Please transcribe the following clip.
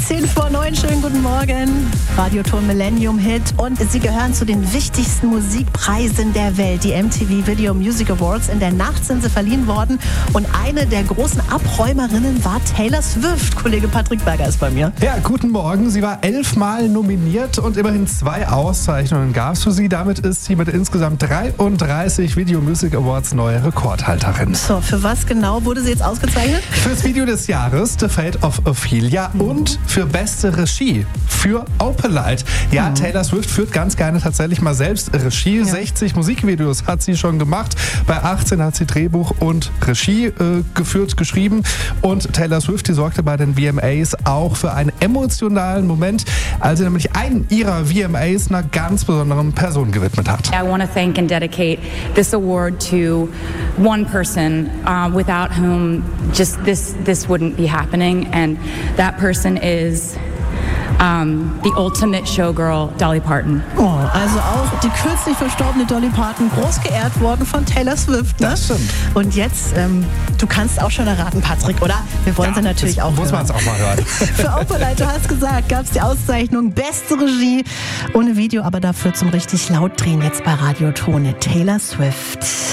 10:10. Schönen guten Morgen. Radioton Millennium Hit. Und sie gehören zu den wichtigsten Musikpreisen der Welt. Die MTV Video Music Awards. In der Nacht sind sie verliehen worden. Und eine der großen Abräumerinnen war Taylor Swift. Kollege Patrick Berger ist bei mir. Ja, guten Morgen. Sie war 11-mal nominiert und immerhin 2 Auszeichnungen gab es für sie. Damit ist sie mit insgesamt 33 Video Music Awards neue Rekordhalterin. So, für was genau wurde sie jetzt ausgezeichnet? Fürs Video des Jahres, The Fate of Ophelia, und für beste Regie für Opalite. Ja, Taylor Swift führt ganz gerne tatsächlich mal selbst Regie. 60 Musikvideos hat sie schon gemacht. Bei 18 hat sie Drehbuch und Regie geschrieben. Und Taylor Swift, die sorgte bei den VMAs auch für einen emotionalen Moment, als sie nämlich einen ihrer VMAs einer ganz besonderen Person gewidmet hat. I want to thank and dedicate this award to one person without whom just this wouldn't be happening, and that person is the ultimate showgirl, Dolly Parton. Oh, also auch die kürzlich verstorbene Dolly Parton, groß geehrt worden von Taylor Swift. Ne? Das stimmt. Und jetzt, du kannst auch schon erraten, Patrick, oder? Wir wollen sie natürlich auch muss man es auch mal hören. Für Opalite, du hast gesagt, gab es die Auszeichnung Beste Regie. Ohne Video, aber dafür zum richtig laut drehen jetzt bei Radiotone. Taylor Swift.